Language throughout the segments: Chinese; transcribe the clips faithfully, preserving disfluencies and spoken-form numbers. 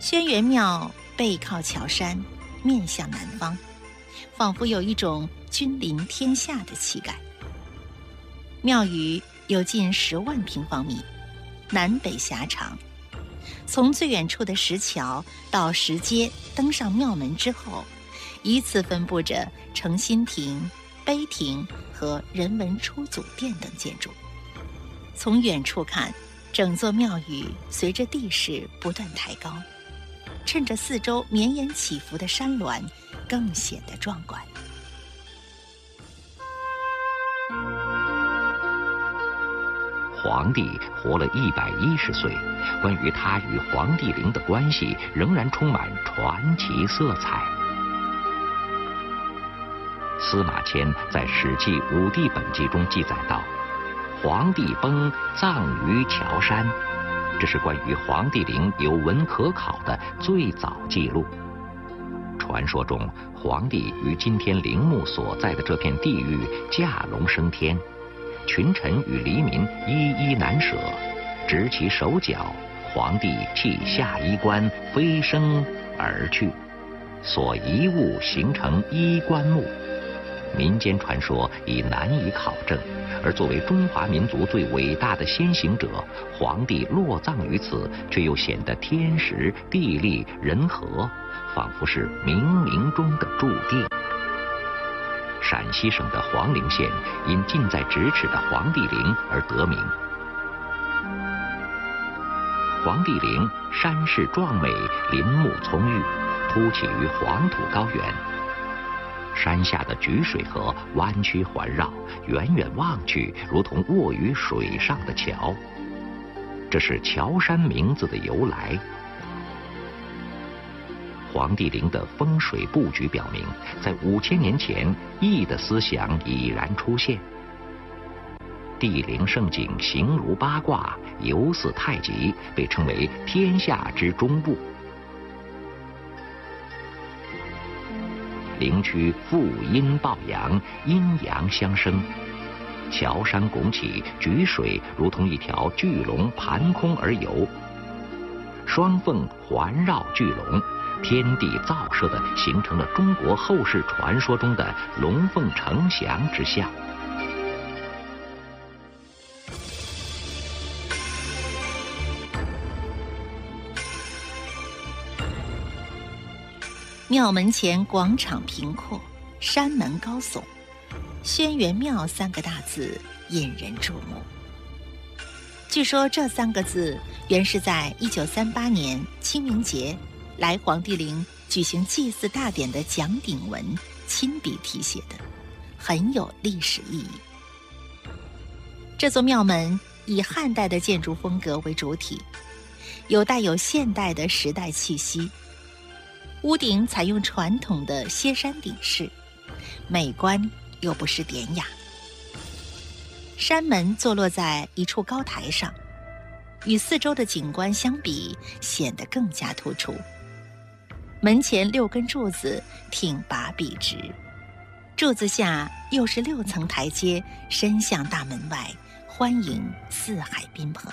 轩辕庙背靠桥山，面向南方，仿佛有一种君临天下的气概。庙宇有近十万平方米，南北狭长。从最远处的石桥到石阶登上庙门之后，依次分布着诚心亭、碑亭和人文出祖殿等建筑。从远处看，整座庙宇随着地势不断抬高，趁着四周绵延起伏的山峦，更显得壮观。 皇帝活了一百一十岁，关于他与黄帝陵的关系仍然充满传奇色彩。司马迁在《史记·武帝本纪》中记载道：“黄帝崩，葬于桥山。”这是关于黄帝陵有文可考的最早记录。传说中，黄帝于今天陵墓所在的这片地域驾龙升天，群臣与黎民一一难舍，执其手脚，皇帝弃下衣冠，飞升而去，所遗物形成衣冠墓。民间传说已难以考证，而作为中华民族最伟大的先行者，皇帝落葬于此，却又显得天时地利人和，仿佛是冥冥中的注定。陕西省的黄陵县因近在咫尺的黄帝陵而得名。黄帝陵山势壮美，林木葱郁，突起于黄土高原。山下的沮水河弯曲环绕，远远望去如同卧于水上的桥。这是桥山名字的由来。黄帝陵的风水布局表明，在五千年前，易的思想已然出现。帝陵胜景形如八卦，犹似太极，被称为天下之中部。陵区负阴抱阳，阴阳相生，桥山拱起，沮水如同一条巨龙盘空而游，双凤环绕巨龙，天地造设的形成了中国后世传说中的龙凤呈祥之象。 庙门前广场平阔，山门高耸，轩辕庙三个大字引人注目。据说这三个字原是在一九三八年清明节来黄帝陵举行祭祀大典的蒋鼎文亲笔题写的，很有历史意义。这座庙门以汉代的建筑风格为主体，有带有现代的时代气息。屋顶采用传统的歇山顶式，美观又不失典雅。山门坐落在一处高台上，与四周的景观相比，显得更加突出。门前六根柱子挺拔笔直，柱子下又是六层台阶，伸向大门外，欢迎四海宾朋。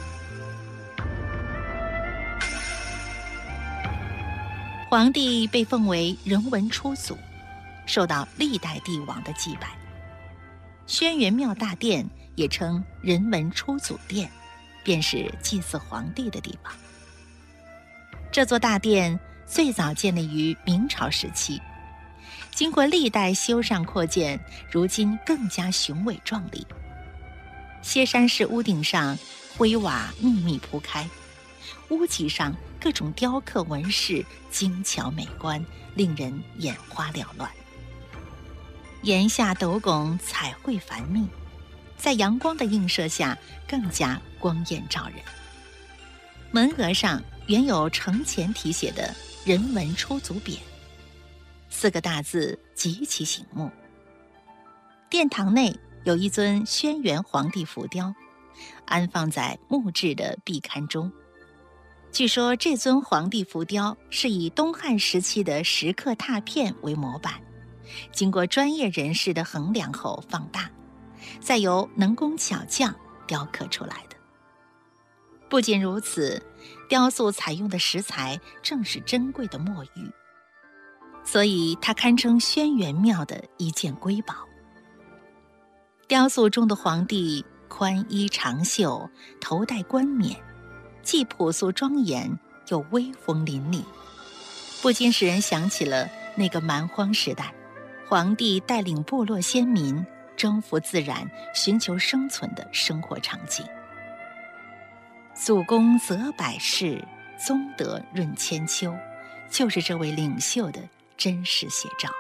皇帝被奉为人文初祖，受到历代帝王的祭拜。轩辕庙大殿也称人文初祖殿，便是祭祀皇帝的地方。这座大殿最早建立于明朝时期，经过历代修缮扩建，如今更加雄伟壮丽。歇山式屋顶上灰瓦密密铺开，屋脊上各种雕刻纹饰精巧美观，令人眼花缭乱。檐下斗拱彩绘繁密，在阳光的映射下更加光艳照人。门额上原有城前题写的人文出祖匾，四个大字极其醒目。殿堂内有一尊轩辕皇帝浮雕，安放在木质的壁龛中。据说这尊皇帝浮雕是以东汉时期的石刻拓片为模板，经过专业人士的衡量后放大，再由能工巧匠雕刻出来的。 不仅如此，雕塑采用的石材正是珍贵的墨玉，所以它堪称轩辕庙的一件瑰宝。雕塑中的皇帝宽衣长袖，头戴冠冕，既朴素庄严，又威风凛凛，不禁使人想起了那个蛮荒时代，皇帝带领部落先民征服自然，寻求生存的生活场景。祖公泽百世，宗德润千秋，就是这位领袖的真实写照。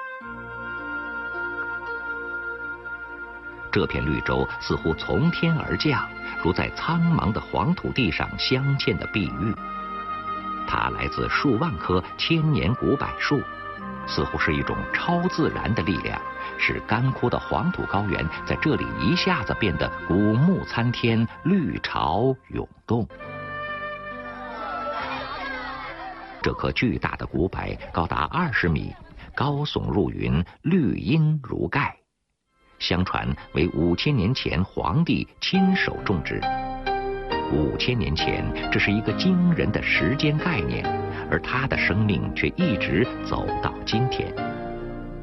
这片绿洲似乎从天而降，如在苍茫的黄土地上镶嵌的碧玉。它来自数万棵千年古柏树，似乎是一种超自然的力量，使干枯的黄土高原在这里一下子变得古木参天，绿潮涌动。这棵巨大的古柏高达二十米，高耸入云，绿荫如盖。相传为五千年前皇帝亲手种植。五千年前，这是一个惊人的时间概念，而他的生命却一直走到今天。